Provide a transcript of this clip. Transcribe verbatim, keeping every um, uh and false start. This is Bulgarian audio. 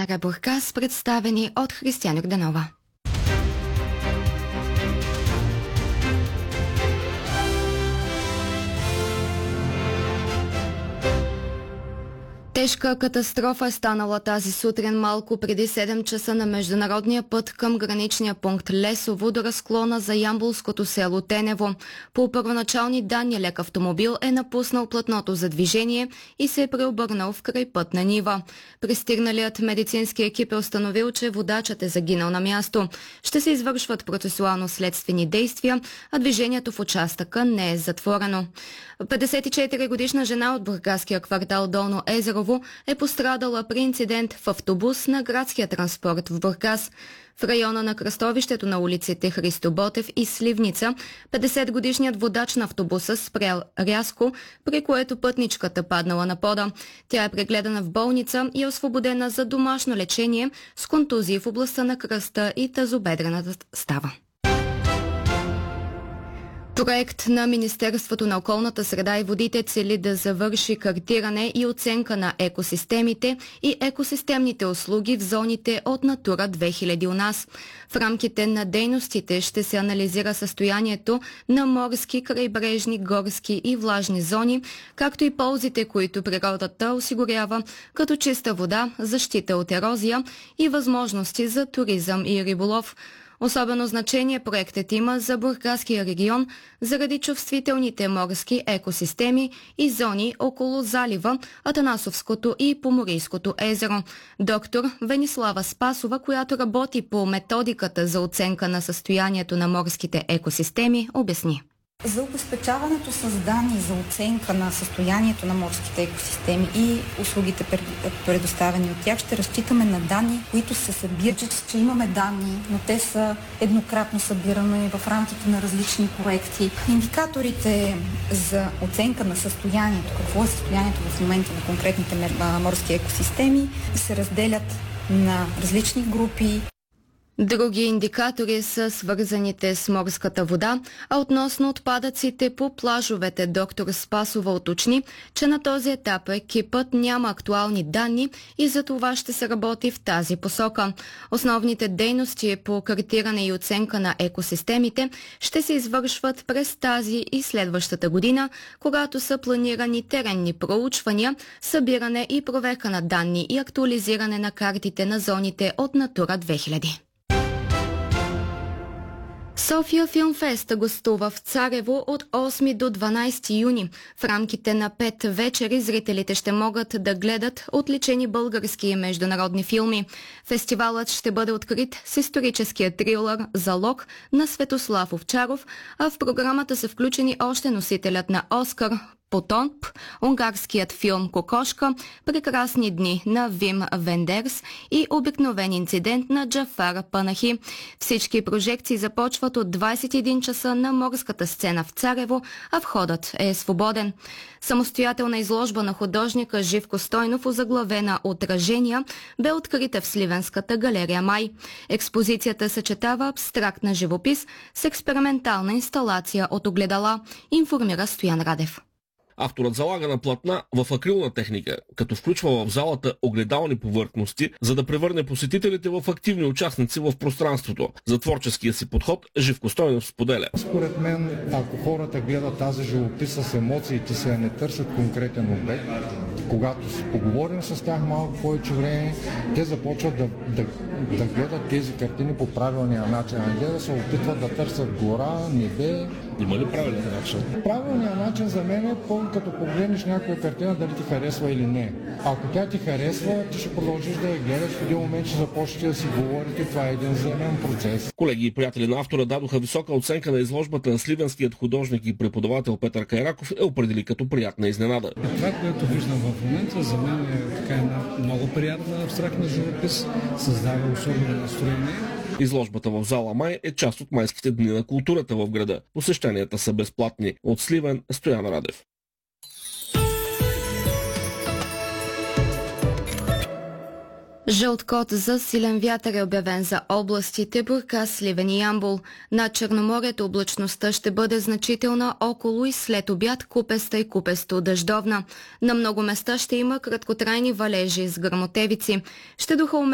БНР Бургас, представени от Християна Йорданова. Тежка катастрофа е станала тази сутрин малко преди седем часа на международния път към граничния пункт Лесово до разклона за ямболското село Тенево. По първоначални данни лек автомобил е напуснал платното за движение и се е преобърнал в край пътна нива. Пристигналият медицински екип е установил, че водачът е загинал на място. Ще се извършват процесуално-следствени действия, а движението в участъка не е затворено. петдесет и четири годишна жена от бургаския квартал Долно Езерово е пострадала при инцидент в автобус на градския транспорт в Бургас. В района на кръстовището на улиците Христо Ботев и Сливница, петдесетгодишният водач на автобуса спрял рязко, при което пътничката паднала на пода. Тя е прегледана в болница и е освободена за домашно лечение с контузии в областта на кръста и тазобедрената става. Проект на Министерството на околната среда и водите цели да завърши картиране и оценка на екосистемите и екосистемните услуги в зоните от Натура две хиляди у нас. В рамките на дейностите ще се анализира състоянието на морски, крайбрежни, горски и влажни зони, както и ползите, които природата осигурява, като чиста вода, защита от ерозия и възможности за туризъм и риболов. Особено значение проектът има за Бургаския регион заради чувствителните морски екосистеми и зони около залива, Атанасовското и Поморийското езеро. Доктор Венислава Спасова, която работи по методиката за оценка на състоянието на морските екосистеми, обясни. За обезпечаването с данни за оценка на състоянието на морските екосистеми и услугите, предоставени от тях, ще разчитаме на данни, които се събират, че имаме данни, но те са еднократно събирани в рамките на различни проекти. Индикаторите за оценка на състоянието, какво е състоянието в момента на конкретните морски екосистеми, се разделят на различни групи. Други индикатори са свързаните с морската вода, а относно отпадъците по плажовете доктор Спасова уточни, че на този етап екипът няма актуални данни и за това ще се работи в тази посока. Основните дейности по картиране и оценка на екосистемите ще се извършват през тази и следващата година, когато са планирани теренни проучвания, събиране и проверка на данни и актуализиране на картите на зоните от Натура две хиляди. София Филмфест гостува в Царево от осми до дванадесети юни. В рамките на пет вечери зрителите ще могат да гледат отличени български и международни филми. Фестивалът ще бъде открит с историческия трилър «Залог» на Светослав Овчаров, а в програмата са включени още носителят на Оскар Потоп, унгарският филм «Кокошка», Прекрасни дни на Вим Вендерс и Обикновен инцидент на Джафар Панахи. Всички прожекции започват от двадесет и един часа на морската сцена в Царево, а входът е свободен. Самостоятелна изложба на художника Живко Стойнов, озаглавена «Отражения», бе открита в Сливенската галерия Май. Експозицията съчетава абстрактна живопис с експериментална инсталация от огледала, информира Стоян Радев. Авторът залага на платна в акрилна техника, като включва в залата огледални повърхности, за да превърне посетителите в активни участници в пространството. За творческия си подход Живко Стойнов споделя. Според мен, ако хората гледат тази живопис с емоциите си, а не търсят конкретен обект, когато си поговорим с тях малко повече време, те започват да, да, да гледат тези картини по правилния начин, а не да се опитват да търсят гора, небе. Има ли правилен начин? Правилният начин за мен е като погледнеш някоя картина, дали ти харесва или не. Ако тя ти харесва, ти ще продължиш да я гледаш, в един момент ще започнете да си говорите, това е един взаимен процес. Колеги и приятели на автора дадоха висока оценка на изложбата на сливенският художник и преподавател Петър Кайраков е определи като приятна изненада. Това, което виждам в момента, за мен е така една много приятна абстрактна живопис, създава особено настроение. Изложбата в зала Май е част от майските дни на културата в града. Посещенията са безплатни. От Сливен, Стоян Радев. Жълт код за силен вятър е обявен за областите Бургас, Сливен и Ямбол. Над Черноморието облачността ще бъде значителна около и след обяд, купеста и купесто дъждовна. На много места ще има краткотрайни валежи с гръмотевици. Ще духа